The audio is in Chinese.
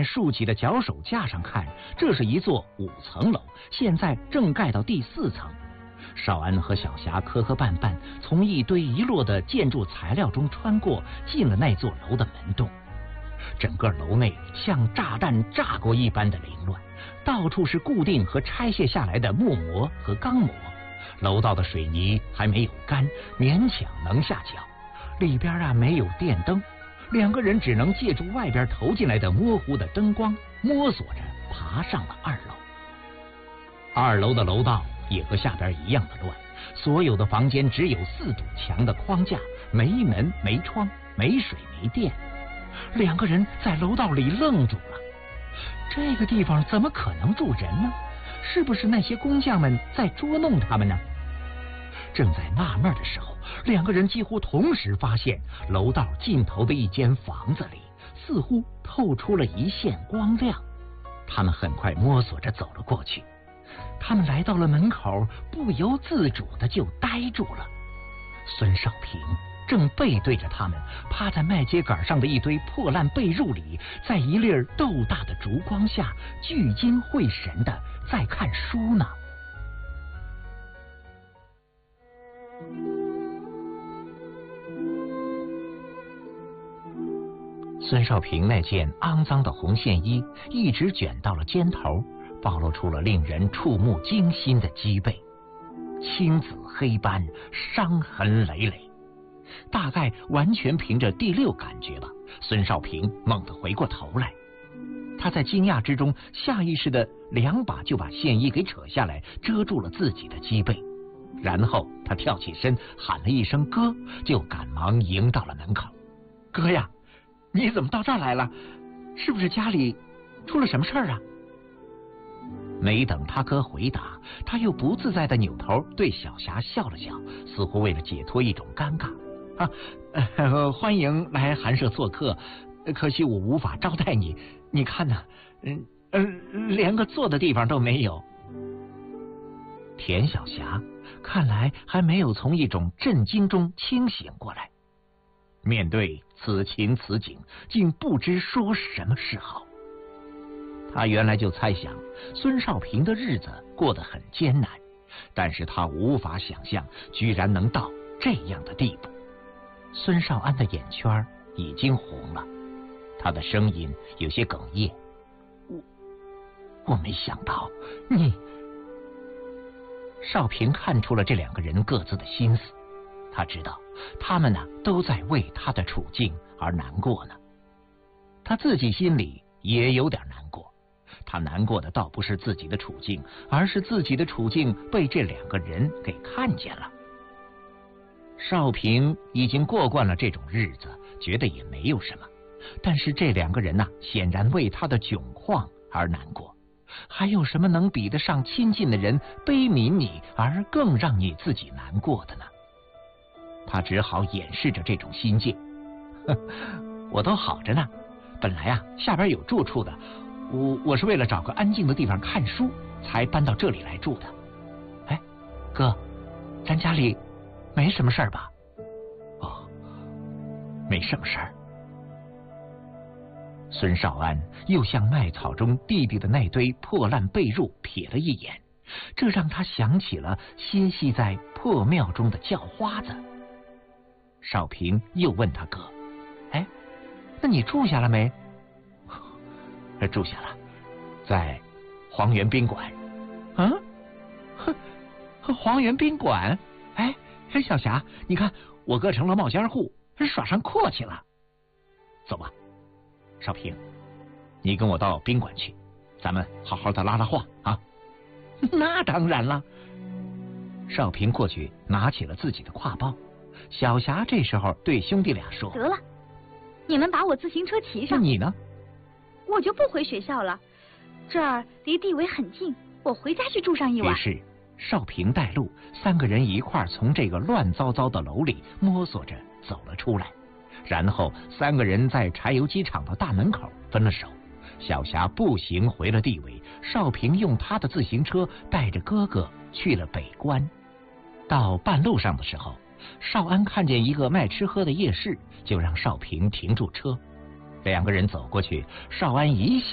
竖起的脚手架上看，这是一座5层楼，现在正盖到第4层。少安和小霞磕磕绊绊从一堆遗落的建筑材料中穿过，进了那座楼的门洞。整个楼内像炸弹炸过一般的凌乱，到处是固定和拆卸下来的木模和钢模，楼道的水泥还没有干，勉强能下脚。里边没有电灯，两个人只能借助外边投进来的模糊的灯光，摸索着爬上了2楼。2楼的楼道也和下边一样的乱，所有的房间只有4堵墙的框架，没门没窗，没水没电。两个人在楼道里愣住了，这个地方怎么可能住人呢？是不是那些工匠们在捉弄他们呢？正在纳闷的时候，两个人几乎同时发现楼道尽头的一间房子里似乎透出了一线光亮。他们很快摸索着走了过去，他们来到了门口，不由自主的就呆住了。孙少平正背对着他们，趴在麦秸秆上的一堆破烂被褥里，在一粒豆大的烛光下聚精会神的在看书呢。孙少平那件肮脏的红线衣一直卷到了肩头，暴露出了令人触目惊心的脊背，青紫黑斑，伤痕累累。大概完全凭着第6感觉吧，孙少平猛地回过头来，他在惊讶之中下意识的2把就把线衣给扯下来，遮住了自己的脊背。然后他跳起身喊了一声哥，就赶忙迎到了门口。哥呀，你怎么到这儿来了？是不是家里出了什么事儿啊？没等他哥回答，他又不自在的扭头对小霞笑了笑，似乎为了解脱一种尴尬。欢迎来寒舍做客，可惜我无法招待你。你看呐，连个坐的地方都没有。田小霞看来还没有从一种震惊中清醒过来，面对此情此景，竟不知说什么是好。他原来就猜想孙少平的日子过得很艰难，但是他无法想象居然能到这样的地步。孙少安的眼圈已经红了，他的声音有些哽咽。我没想到你。少平看出了这2个人各自的心思，他知道他们都在为他的处境而难过呢。他自己心里也有点难过，他难过的倒不是自己的处境，而是自己的处境被这2个人给看见了。少平已经过惯了这种日子，觉得也没有什么，但是这2个人显然为他的窘况而难过。还有什么能比得上亲近的人悲悯你而更让你自己难过的呢？他只好掩饰着这种心境。我都好着呢，本来下边有住处的，我是为了找个安静的地方看书才搬到这里来住的。哎，哥，咱家里没什么事儿吧？哦，没什么事儿。孙少安又向麦草中弟弟的那堆破烂被褥瞥了一眼，这让他想起了歇息在破庙中的叫花子。少平又问他哥：“哎，那你住下了没？”住下了，在黄源宾馆。黄源宾馆？哎，小霞，你看我哥成了冒尖户，耍上阔气了。走吧。少平，你跟我到宾馆去，咱们好好的拉拉话啊。那当然了。少平过去拿起了自己的挎包，小霞这时候对兄弟俩说：“ 得了，你们把我自行车骑上。” 那你呢？ 我就不回学校了，这儿离地围很近，我回家去住上一晚。 于是少平带路，3个人一块儿从这个乱糟糟的楼里摸索着走了出来。然后3个人在柴油机厂的大门口分了手，小霞步行回了地围，少平用他的自行车带着哥哥去了北关。到半路上的时候，少安看见一个卖吃喝的夜市，就让少平停住车。2个人走过去，少安一下